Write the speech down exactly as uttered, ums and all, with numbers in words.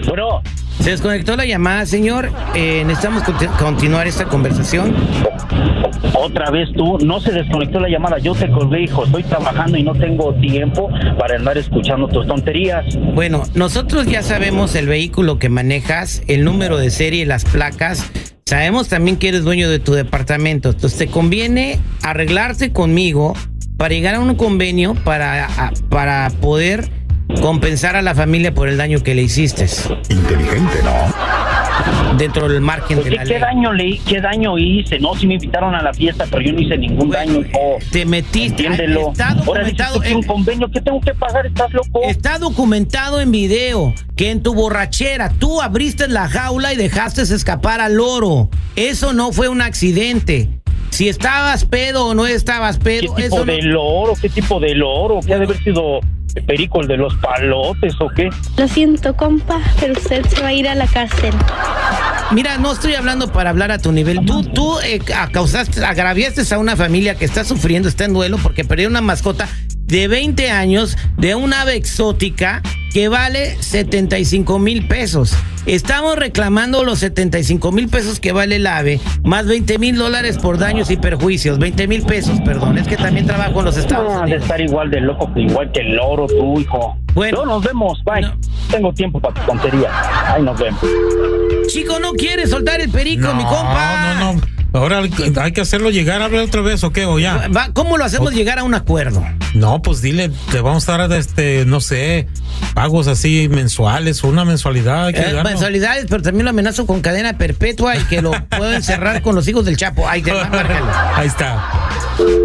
Bueno. Se desconectó la llamada, señor. Eh, necesitamos conti- continuar esta conversación. Otra vez tú, no se desconectó la llamada, yo te colgué, hijo, estoy trabajando y no tengo tiempo para andar escuchando tus tonterías. Bueno, nosotros ya sabemos el vehículo que manejas, el número de serie, las placas. Sabemos también que eres dueño de tu departamento. Entonces te conviene arreglarte conmigo para llegar a un convenio para, a, para poder compensar a la familia por el daño que le hiciste. Inteligente, ¿no? Dentro del margen Pues, de ¿qué, la ¿qué ley. daño le, qué daño hice? No, si me invitaron a la fiesta, pero yo no hice ningún Bueno, daño, hijo. te metiste. Entiéndelo. Está Ahora dices documentado. que un convenio, ¿qué tengo que pagar? ¿Estás loco? Está documentado en video que en tu borrachera tú abriste la jaula y dejaste escapar al loro. Eso no fue un accidente. Si estabas pedo o no estabas pedo, ¿Qué tipo eso de no... loro? ¿Qué tipo de loro? ¿Qué ha de haber sido Perico, el de los palotes o qué? Lo siento, compa, pero usted se va a ir a la cárcel. Mira, no estoy hablando para hablar a tu nivel. Tú, tú eh, causaste, agraviaste a una familia que está sufriendo, está en duelo porque perdió una mascota de veinte años de un ave exótica que vale setenta y cinco mil pesos. Estamos reclamando los setenta y cinco mil pesos que vale el ave, más veinte mil dólares por daños y perjuicios. veinte mil pesos, perdón. Es que también trabajo en los Estados Ah, de Unidos. estar igual de loco que igual que el loro, tú, hijo. Bueno. No, nos vemos, bye. No. Tengo tiempo para tu tontería. Ahí nos vemos. Chico, no quiere soltar el perico, No, mi compa. no, no. Ahora hay que hacerlo llegar a hablar otra vez, ¿o qué? ¿O ya? Va, ¿cómo lo hacemos llegar a un acuerdo? No, pues dile, te vamos a dar, este, no sé, pagos así mensuales, una mensualidad. Hay que Eh, darlo. mensualidades, pero también lo amenazo con cadena perpetua y que lo puedo encerrar con los hijos del Chapo. Ahí te va, márcalo. Ahí está.